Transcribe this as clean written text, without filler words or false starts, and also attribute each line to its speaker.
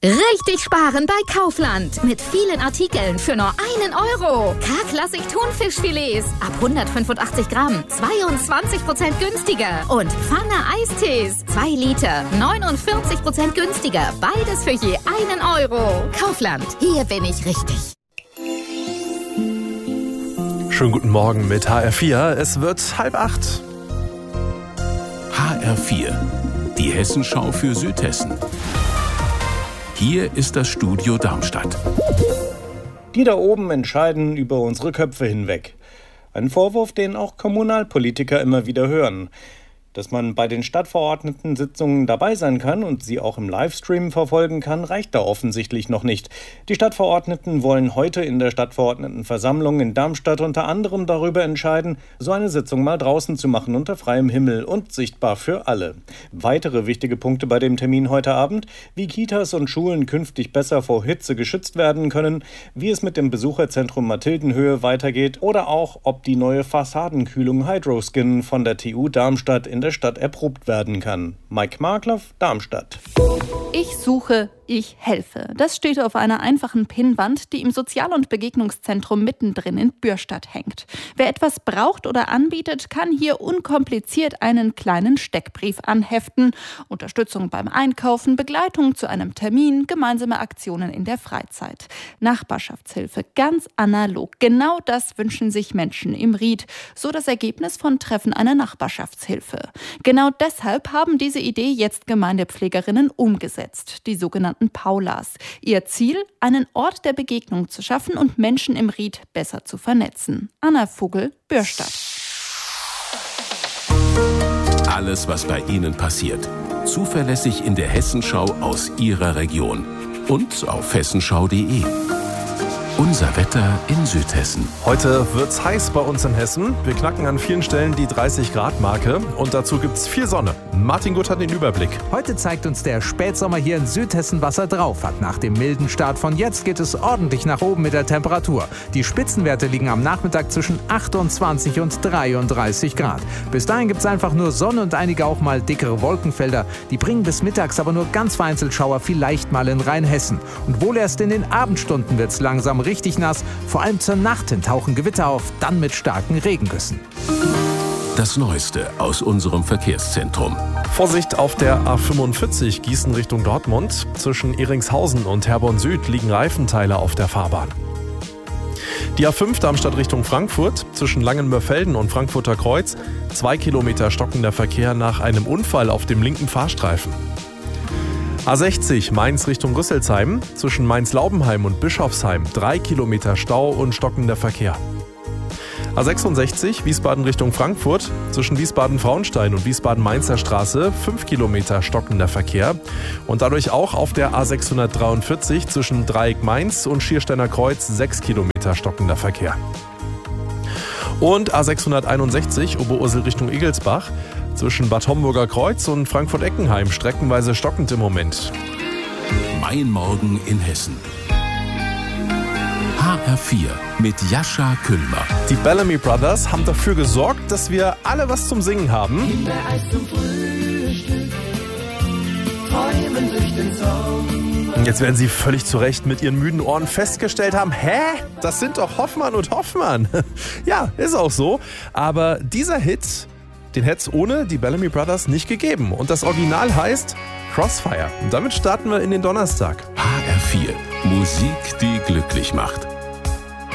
Speaker 1: Richtig sparen bei Kaufland. Mit vielen Artikeln für nur 1 Euro. K-Klassik Thunfischfilets ab 185 Gramm. 22% günstiger. Und Pfanne Eistees. 2 Liter. 49% günstiger. Beides für je 1 Euro. Kaufland. Hier bin ich richtig.
Speaker 2: Schönen guten Morgen mit HR4. Es wird 7:30.
Speaker 3: HR4. Die Hessenschau für Südhessen. Hier ist das Studio Darmstadt.
Speaker 4: Die da oben entscheiden über unsere Köpfe hinweg. Ein Vorwurf, den auch Kommunalpolitiker immer wieder hören. Dass man bei den Stadtverordnetensitzungen dabei sein kann und sie auch im Livestream verfolgen kann, reicht da offensichtlich noch nicht. Die Stadtverordneten wollen heute in der Stadtverordnetenversammlung in Darmstadt unter anderem darüber entscheiden, so eine Sitzung mal draußen zu machen unter freiem Himmel und sichtbar für alle. Weitere wichtige Punkte bei dem Termin heute Abend: wie Kitas und Schulen künftig besser vor Hitze geschützt werden können, wie es mit dem Besucherzentrum Mathildenhöhe weitergeht oder auch, ob die neue Fassadenkühlung Hydroskin von der TU Darmstadt in der Stadt erprobt werden kann. Mike Markloff, Darmstadt.
Speaker 5: Ich suche, ich helfe. Das steht auf einer einfachen Pinnwand, die im Sozial- und Begegnungszentrum mittendrin in Bürstadt hängt. Wer etwas braucht oder anbietet, kann hier unkompliziert einen kleinen Steckbrief anheften. Unterstützung beim Einkaufen, Begleitung zu einem Termin, gemeinsame Aktionen in der Freizeit. Nachbarschaftshilfe, ganz analog. Genau das wünschen sich Menschen im Ried. So das Ergebnis von Treffen einer Nachbarschaftshilfe. Genau deshalb haben diese Idee jetzt Gemeindepflegerinnen umgesetzt, die sogenannten Paulas. Ihr Ziel, einen Ort der Begegnung zu schaffen und Menschen im Ried besser zu vernetzen. Anna Vogel, Bürstadt.
Speaker 3: Alles, was bei Ihnen passiert. Zuverlässig in der Hessenschau aus Ihrer Region. Und auf hessenschau.de. Unser Wetter in Südhessen.
Speaker 2: Heute wird's heiß bei uns in Hessen. Wir knacken an vielen Stellen die 30-Grad-Marke und dazu gibt's viel Sonne. Martin Gutt hat den Überblick.
Speaker 6: Heute zeigt uns der Spätsommer hier in Südhessen, was er drauf hat. Nach dem milden Start von jetzt geht es ordentlich nach oben mit der Temperatur. Die Spitzenwerte liegen am Nachmittag zwischen 28 und 33 Grad. Bis dahin gibt's einfach nur Sonne und einige auch mal dickere Wolkenfelder. Die bringen bis mittags aber nur ganz vereinzelt Schauer, vielleicht mal in Rheinhessen. Und wohl erst in den Abendstunden wird's langsam richtig nass. Vor allem zur Nacht hin tauchen Gewitter auf, dann mit starken Regengüssen.
Speaker 3: Das Neueste aus unserem Verkehrszentrum.
Speaker 2: Vorsicht auf der A45 Gießen Richtung Dortmund. Zwischen Ehringshausen und Herborn Süd liegen Reifenteile auf der Fahrbahn. Die A5 Darmstadt Richtung Frankfurt. Zwischen Langenmörfelden und Frankfurter Kreuz 2 Kilometer stockender Verkehr nach einem Unfall auf dem linken Fahrstreifen. A60 Mainz Richtung Rüsselsheim, zwischen Mainz-Laubenheim und Bischofsheim 3 Kilometer Stau und stockender Verkehr. A66 Wiesbaden Richtung Frankfurt, zwischen Wiesbaden-Frauenstein und Wiesbaden-Mainzer Straße 5 Kilometer stockender Verkehr und dadurch auch auf der A643 zwischen Dreieck Mainz und Schiersteiner Kreuz 6 Kilometer stockender Verkehr. Und A661 Oberursel Richtung Igelsbach, zwischen Bad Homburger Kreuz und Frankfurt-Eckenheim streckenweise stockend im Moment.
Speaker 3: Mein Morgen in Hessen. HR4 mit Jascha Küllmer.
Speaker 2: Die Bellamy Brothers haben dafür gesorgt, dass wir alle was zum Singen haben.
Speaker 7: Kindereis zum Frühstück, träumen durch den Sommer.
Speaker 2: Jetzt werden Sie völlig zu Recht mit Ihren müden Ohren festgestellt haben, das sind doch Hoffmann und Hoffmann. Ja, ist auch so. Aber dieser Hit, den hätte es ohne die Bellamy Brothers nicht gegeben. Und das Original heißt Crossfire. Und damit starten wir in den Donnerstag.
Speaker 3: HR4. Musik, die glücklich macht.